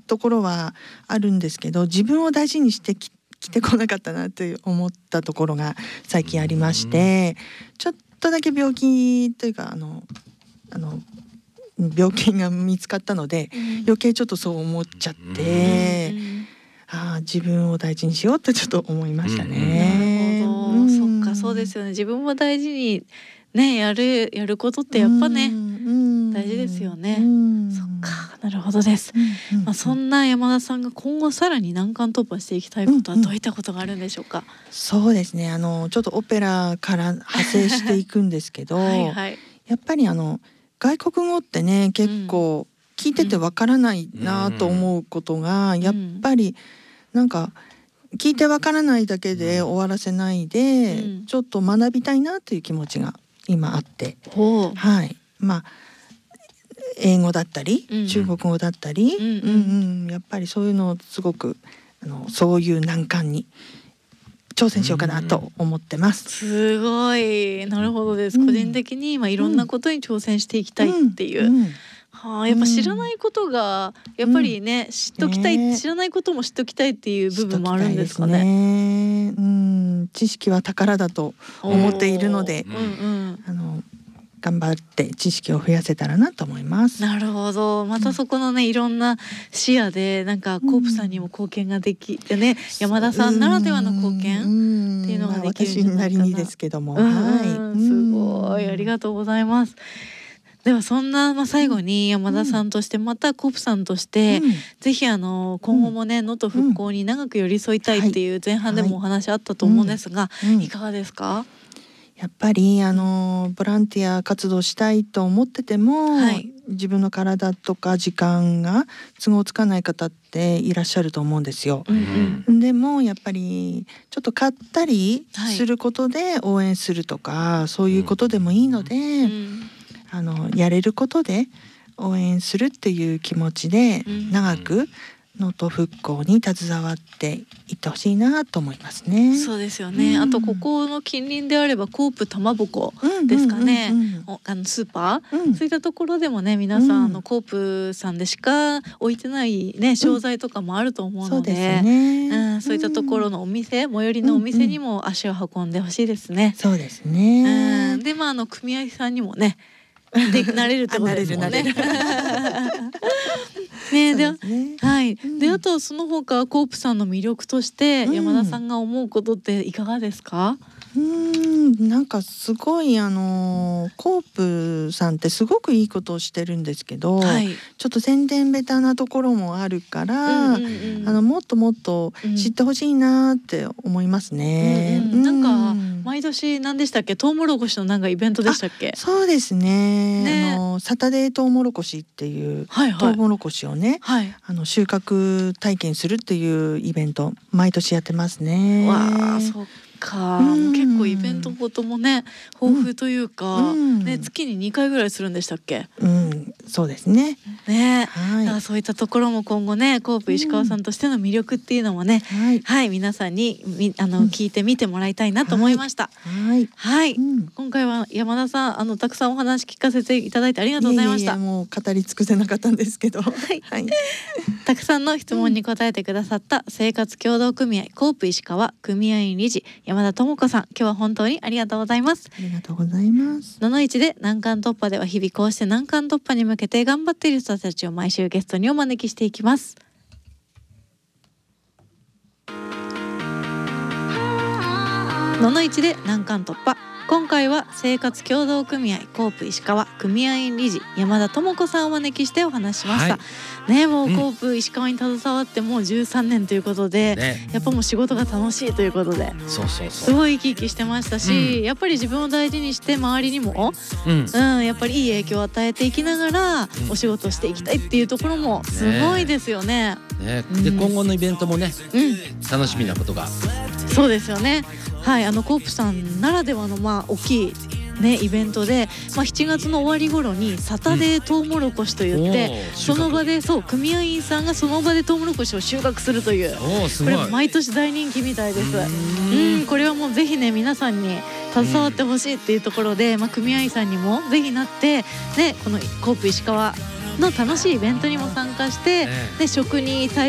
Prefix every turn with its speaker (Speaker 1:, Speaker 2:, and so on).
Speaker 1: ところはあるんですけど、自分を大事にしてきてこなかったなと思ったところが最近ありまして、ちょっとだけ病気というか病気が見つかったので、余計ちょっとそう思っちゃって、自分を大事にしようってちょっと思いましたね。
Speaker 2: なるほど、そっか、そうですよね。自分を大事にねやることってやっぱね、大事ですよね。そっか、なるほどです。そんな山田さんが今後さらに難関突破していきたいことはどういったことがあるんでしょうか。
Speaker 1: そうですね、ちょっとオペラから派生していくんですけどやっぱり外国語ってね結構聞いててわからないなと思うことがやっぱりなんか聞いてわからないだけで終わらせないで、ちょっと学びたいなという気持ちが今あって、英語だったり、中国語だったり、やっぱりそういうのをすごくそういう難関に挑戦しようかなと思ってます。
Speaker 2: すごい、なるほどです。個人的に今いろんなことに挑戦していきたいっていう、やっぱ知らないことがやっぱりね、知っときたい、知らないことも知っときたいっていう部分もあるんですかね。
Speaker 1: 知識は宝だと思っているので、頑張って知識を増やせたらなと思います。
Speaker 2: なるほど。またそこのね、いろんな視野でなんかコープさんにも貢献ができてね、山田さんならではの貢献っていうのができるんじゃないかな。
Speaker 1: 私なりにですけども、
Speaker 2: すごいありがとうございます。ではそんな、最後に山田さんとしてまたコープさんとして、ぜひ今後もね能登復興に長く寄り添いたいっていう前半でもお話あったと思うんですが、いかがですか？
Speaker 1: やっぱりボランティア活動したいと思ってても、自分の体とか時間が都合つかない方っていらっしゃると思うんですよ。でもやっぱりちょっと買ったりすることで応援するとか、そういうことでもいいので、やれることで応援するっていう気持ちで長く能登復興に携わっていってほしいなと思いますね。
Speaker 2: そうですよね。あとここの近隣であればコープ玉鉾ですかね。スーパー、そういったところでもね皆さんコープさんでしか置いてないね商材とかもあると思うので、そういったところのお店、最寄りのお店にも足を運んでほしいですね。
Speaker 1: そうですね。
Speaker 2: で組合さんにもねなれるってことですもんね。であとその他コープさんの魅力として山田さんが思うことっていかがですか？
Speaker 1: なんかすごいコープさんってすごくいいことをしてるんですけど、ちょっと宣伝ベタなところもあるから、もっともっと知ってほしいなって思いますね。
Speaker 2: なんか毎年何でしたっけ、トウモロコシのなんかイベントでしたっけ？
Speaker 1: そうですね。サタデートウモロコシっていうトウモロコシをね、収穫体験するっていうイベント毎年やってますね。
Speaker 2: わあ、そっか。結構イベントごともね豊富というか、月に2回ぐらいするんでしたっけ？
Speaker 1: そうですね。
Speaker 2: だからそういったところも今後ねコープ石川さんとしての魅力っていうのもね、皆さんに聞いてみてもらいたいなと思いました。今回は山田さんたくさんお話聞かせていただいてありがとうございました。
Speaker 1: もう語り尽くせなかったんですけど、
Speaker 2: たくさんの質問に答えてくださった生活協同組合コープ石川組合員理事山田智子さん、今日は本当にありがとうございます。
Speaker 1: ありがとうございます。
Speaker 2: ののいちで難関突破では日々こうして難関突破に向けて頑張っている人たちを毎週ゲストにお招きしていきます。ののいちで難関突破、今回は生活協同組合コープ石川組合員理事山田智子さんをお招きしてお話しました。もうコープ石川に携わってもう13年ということで、やっぱもう仕事が楽しいということで、すごい生き生きしてましたし、やっぱり自分を大事にして周りにも、やっぱりいい影響を与えていきながらお仕事していきたいっていうところもすごいですよね。
Speaker 3: で今後のイベントもね、楽しみなことが。
Speaker 2: そうですよね。コープさんならではの大きいイベントで、7月の終わり頃にサタデートウモロコシといって、その場で組合員さんがその場でトウモロコシを収穫するという、これ毎年大人気みたいです。これはもうぜひね皆さんに携わってほしいっていうところで、組合員さんにもぜひなってこのコープ石川の楽しいイベントにも参加して、で食に